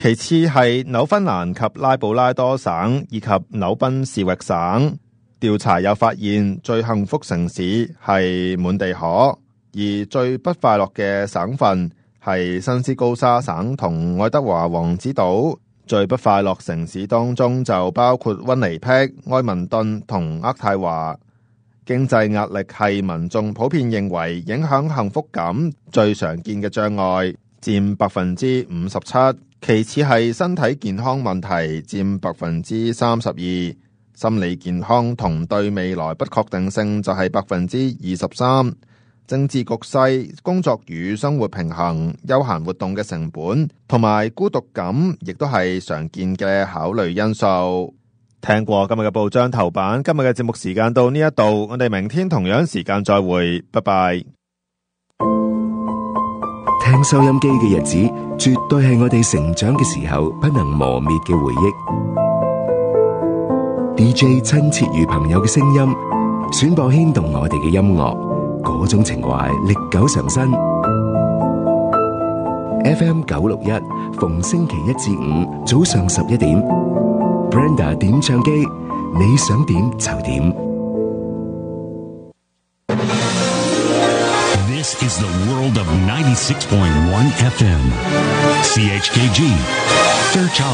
其次係紐芬蘭及拉布拉多省以及紐賓士域省。調查又發現，最幸福城市係滿地可，而最不快樂嘅省份係新斯高沙省同愛德華王子島。最不快樂城市當中就包括溫尼碧、埃文頓同渥太華。經濟壓力係民眾普遍認為影響幸福感最常見嘅障礙，佔57%。其次係身體健康問題，佔32%。心理健康同對未來不確定性就係23%。政治局勢、工作與生活平衡、休閒活動嘅成本同埋孤獨感，亦都係常見嘅考慮因素。聽過今日嘅報章頭版，今日嘅節目時間到呢一度，我哋明天同樣時間再會，拜拜。 聽收音機嘅日子，絕對係我哋成長嘅時候不能磨滅嘅回憶。DJ 親切如朋友嘅聲音，選播牽動我哋嘅音樂，嗰種情懷歷久常新。FM 961，逢星期一至五早上11點，Brenda 點唱機，你想點就點。 This is the world of 96.1 FM. CHKG. Fairchild